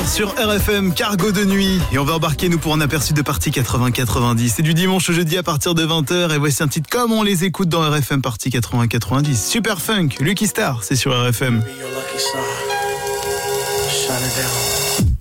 20h sur RFM, Cargo de nuit. Et on va embarquer nous pour un aperçu de Party 80-90. C'est du dimanche au jeudi à partir de 20h. Et voici un titre comme on les écoute dans RFM Party 80-90. Super Funk, Lucky Star, c'est sur RFM.